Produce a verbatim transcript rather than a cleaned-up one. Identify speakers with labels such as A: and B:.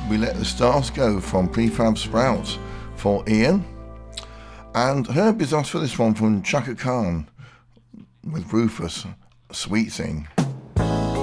A: We Let the Stars Go from Prefab Sprouts for Ian. And Herb is asked for this one from Chaka Khan with Rufus, Sweet Thing.